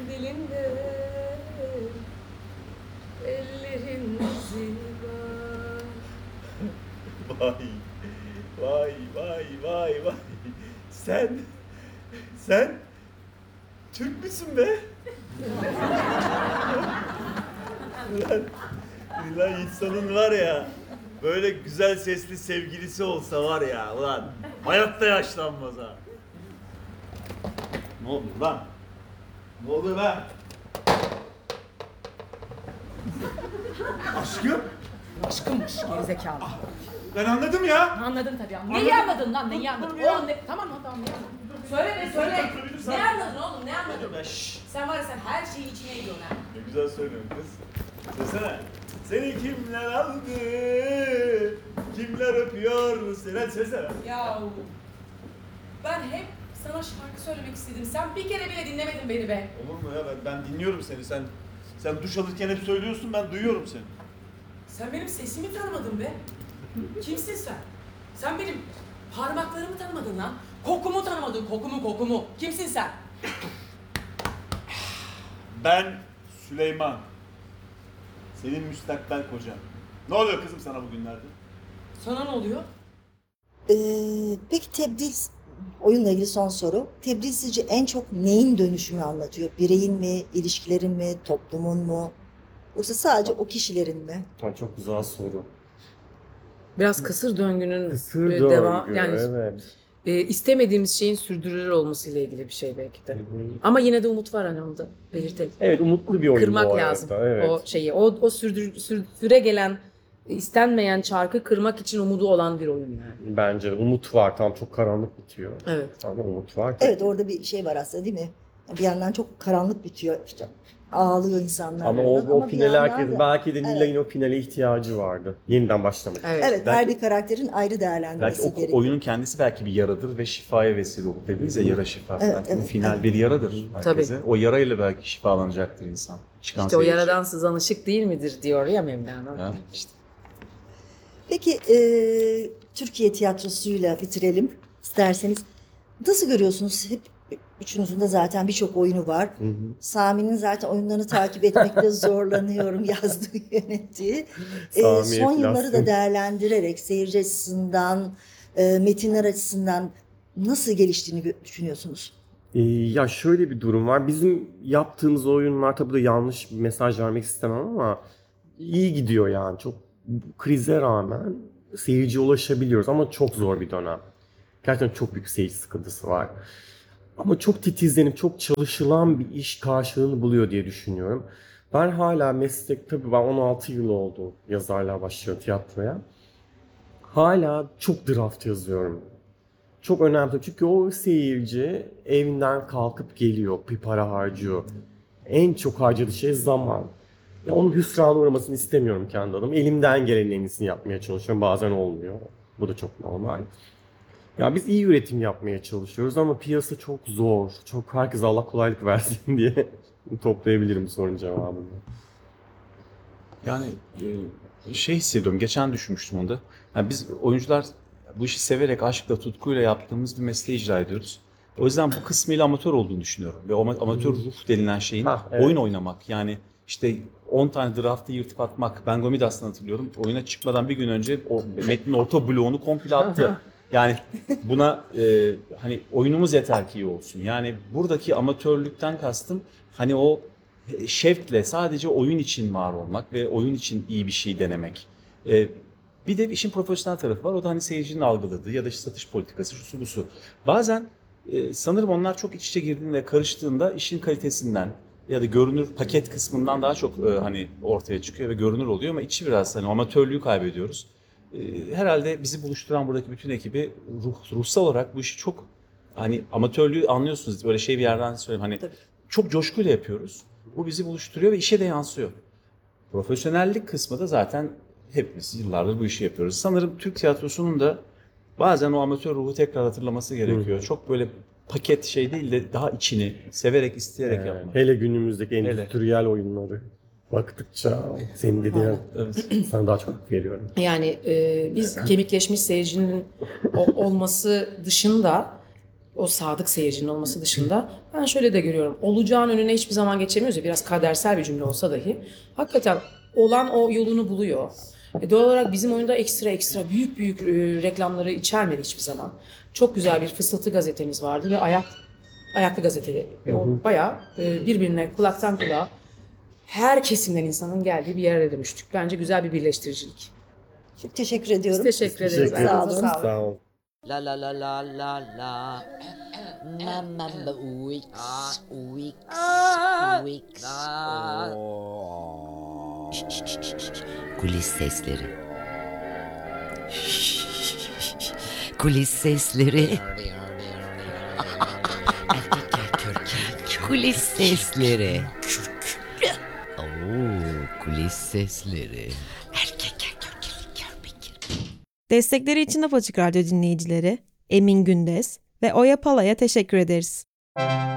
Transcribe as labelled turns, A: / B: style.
A: dilinde ellerin izi var.
B: Vay. Sen Türk müsün be? Ulan insanın var ya, böyle güzel sesli sevgilisi olsa var ya, ulan hayatta yaşlanmaz ha. Ne oldu lan? Ne oldu be? Aşkım?
A: Aşkımmış gerizekalı.
B: Ben anladım ya.
A: Anladım tabii anladım. Neyi anladın lan neyi anladın?
B: ya.
A: Oğlum ne? Tamam lan tamam ne anladın? Söyle. Ne anladın oğlum ne anladın?
B: Ya şşş.
A: Sen var ya sen her şeyi içine yiyorsun ha.
B: Ne güzel söylüyorsun kız. Söylesene. Seni kimler aldı? Kimler öpüyor? Söylesene.
A: Ya ben hep sana şarkı söylemek istedim. Sen bir kere bile dinlemedin beni be.
B: Olur mu ya? Ben dinliyorum seni. Sen duş alırken hep söylüyorsun, ben duyuyorum seni.
A: Sen benim sesimi tanımadın be. Kimsin sen? Sen benim parmaklarımı tanımadın lan. Kokumu tanımadın, kokumu. Kimsin sen?
B: Ben Süleyman. Senin müstakbel kocan. Ne oluyor kızım sana bugünlerde?
A: Sana ne oluyor?
C: Peki tebdil, oyunla ilgili son soru. Tebdil sizce en çok neyin dönüşümü anlatıyor? Bireyin mi, ilişkilerin mi, toplumun mu? Yoksa sadece o kişilerin mi?
D: Çok güzel soru.
E: Biraz kısır döngünün
D: Kısır
E: devam
D: döngü,
E: yani
D: evet.
E: istemediğimiz şeyin sürdürülür olmasıyla ilgili bir şey belki de. Ama yine de umut var hani onu da belirtelim.
D: Evet, umutlu bir oyun
E: Kırmak
D: bu
E: lazım
D: arada, evet.
E: o şeyi. O süre gelen istenmeyen çarkı kırmak için umudu olan bir oyun yani.
D: Bence umut var. Tam çok karanlık bitiyor.
E: Evet.
D: Ama umut var.
C: Evet, orada bir şey var aslında değil mi? Bir yandan çok karanlık bitiyor işte. Ağlıyor insanlar.
D: Ama
C: oradan.
D: o
C: bir
D: finale
C: yandan
D: herkesin,
C: da-
D: belki de Nilay'ın o finale ihtiyacı vardı. Yeniden başlamak.
E: Evet.
C: Evet, her bir karakterin ayrı değerlendirmesi
F: Belki
C: gerekiyor.
F: oyunun kendisi belki bir yaradır ve şifaya vesile olur. Dediniz ya yara şifa.
C: Evet,
F: belki bu
C: evet,
F: final
C: evet.
F: bir yaradır herkese.
E: Tabii.
F: O yarayla belki şifalanacaktır insan. Çıkan
E: İşte o
F: seyirci.
E: yaradan sızan ışık değil midir diyor ya Mevlana.
F: Ha, işte.
C: Peki Türkiye tiyatrosuyla bitirelim isterseniz. Nasıl görüyorsunuz? Hep üçünüzün de zaten birçok oyunu var. Sami'nin zaten oyunlarını takip etmekte zorlanıyorum yazdığı, yönettiği.
D: Sami
C: Son yılları da
D: enflasyon.
C: değerlendirerek seyirci açısından, metinler açısından nasıl geliştiğini düşünüyorsunuz?
D: Ya şöyle bir durum var. Bizim yaptığımız oyunlar, tabii da yanlış bir mesaj vermek istemem ama iyi gidiyor yani. Çok krize rağmen seyirciye ulaşabiliyoruz ama çok zor bir dönem. Gerçekten çok büyük seyirci sıkıntısı var. Ama çok titizlenip çok çalışılan bir iş karşılığını buluyor diye düşünüyorum. Ben hala tabii ben 16 yıl oldu yazarlığa başlıyor tiyatroya. Hala çok draft yazıyorum. Çok önemli çünkü o seyirci evinden kalkıp geliyor, bir para harcıyor. En çok harcadığı şey zaman. Ya onun hüsrana uğramasını istemiyorum kendi adıma. Elimden gelenin en iyisini yapmaya çalışıyorum. Bazen olmuyor. Bu da çok normal. Ya biz iyi üretim yapmaya çalışıyoruz ama piyasa çok zor. Çok herkes Allah kolaylık versin diye toplayabilirim sorunun cevabını.
F: Yani şey hissediyorum. Geçen düşünmüştüm onu da. Yani biz oyuncular bu işi severek, aşkla, tutkuyla yaptığımız bir mesleği icra ediyoruz. O yüzden bu kısmıyla amatör olduğunu düşünüyorum. Ve amatör ruh denilen şeyin
D: Evet.
F: oyun oynamak. Yani işte 10 tane draftı yırtıp atmak. Ben Gomidas'tan hatırlıyorum. Oyuna çıkmadan bir gün önce o metnin orta bloğunu komple attı. Yani buna hani oyunumuz yeter ki iyi olsun. Yani buradaki amatörlükten kastım hani o şevkle sadece oyun için var olmak ve oyun için iyi bir şey denemek. Bir de işin profesyonel tarafı var. O da hani seyircinin algıladığı ya da işte satış politikası, şusu busu. Bazen sanırım onlar çok iç içe girdiğinde, karıştığında işin kalitesinden ya da görünür paket kısmından daha çok hani ortaya çıkıyor ve görünür oluyor ama içi biraz hani amatörlüğü kaybediyoruz. Herhalde bizi buluşturan buradaki bütün ekibi ruhsal olarak bu işi çok hani amatörlüğü anlıyorsunuz böyle şey bir yerden söyleyeyim hani
C: Tabii.
F: çok coşkuyla yapıyoruz. Bu bizi buluşturuyor ve işe de yansıyor. Profesyonellik kısmı da zaten hepimiz yıllardır bu işi yapıyoruz. Sanırım Türk tiyatrosunun da bazen o amatör ruhu tekrar hatırlaması gerekiyor. Çok böyle paket şey değil de daha içini severek, isteyerek yapmak.
D: Hele günümüzdeki endüstriyel oyunları baktıkça senin dediğin
F: Evet.
D: sana daha çok veriyorum.
E: Yani biz kemikleşmiş seyircinin olması dışında o sadık seyircinin olması dışında ben şöyle de görüyorum. Olacağın önüne hiçbir zaman geçemiyoruz ya, biraz kadersel bir cümle olsa dahi. Hakikaten olan o yolunu buluyor. Doğal olarak bizim oyunda ekstra büyük reklamları içermedi hiçbir zaman. Çok güzel bir fısıltı gazetemiz vardı ve ayaklı gazeteli. O bayağı birbirine kulaktan kulağa her kesimden insanın geldiği bir yere dönüştük. Bence güzel bir birleştiricilik.
C: Çok teşekkür ediyorum.
E: Biz teşekkür ederiz.
C: Sağ
E: Ayağınıza
C: olun.
E: sağlık.
D: Sağ ol.
G: La la la la la la. Mama Wix. Wix. Wix. Kulis sesleri. Kulis sesleri. Kulis sesleri. Kulis sesleri.
H: Destekleri için Apaçık Radyo dinleyicileri Emin Gündes ve Oya Pala'ya teşekkür ederiz.